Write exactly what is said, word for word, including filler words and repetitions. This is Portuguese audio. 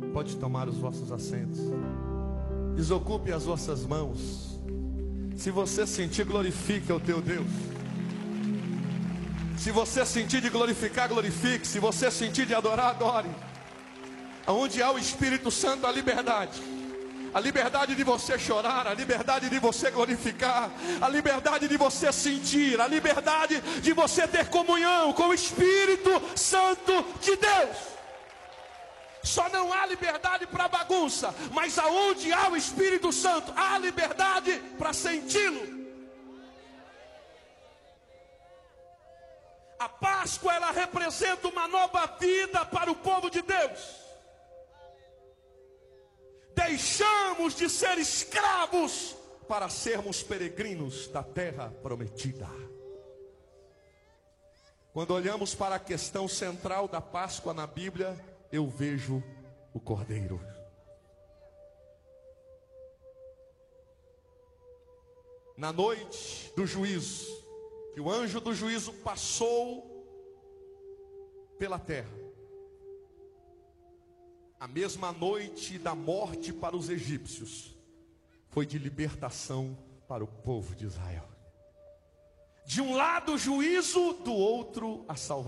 Pode tomar os vossos assentos. Desocupe as vossas mãos. Se você sentir, glorifique o teu Deus. Se você sentir de glorificar, glorifique. Se você sentir de adorar, adore. Onde há o Espírito Santo, há liberdade. A liberdade de você chorar, a liberdade de você glorificar, a liberdade de você sentir, a liberdade de você ter comunhão com o Espírito Santo de Deus. Só não há liberdade para bagunça, mas aonde há o Espírito Santo, há liberdade para senti-lo. A Páscoa, ela representa uma nova vida para o povo de Deus. Deixamos de ser escravos para sermos peregrinos da terra prometida. Quando olhamos para a questão central da Páscoa na Bíblia, eu vejo o Cordeiro. Na noite do juízo, que o anjo do juízo passou pela terra, a mesma noite da morte para os egípcios foi de libertação para o povo de Israel. De um lado o juízo, do outro a salvação.